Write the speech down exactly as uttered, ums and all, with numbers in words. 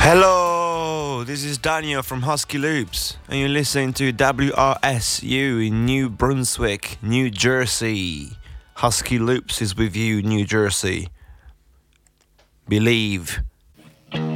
Hello, this is Daniel from Husky Loops, and you're listening to W R S U in New Brunswick, New Jersey. Husky Loops is with you, New Jersey. Believe.